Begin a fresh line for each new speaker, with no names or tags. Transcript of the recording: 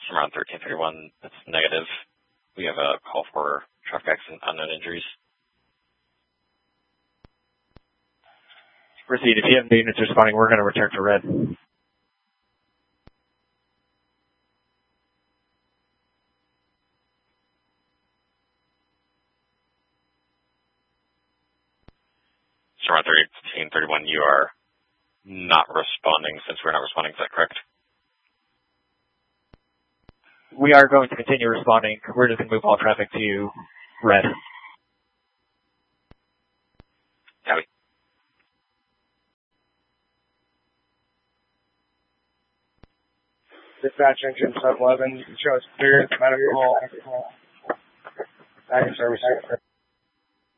from around 1331, that's negative. We have a call for traffic accident, unknown injuries.
Proceed. If you have the units responding, we're going to return to red.
So around 1331, you are not responding since we're not responding. Is that correct?
We are going to continue responding. We're just going to move all traffic to red.
Copy.
Dispatch engine sub 11 shows clear medical. Back in service.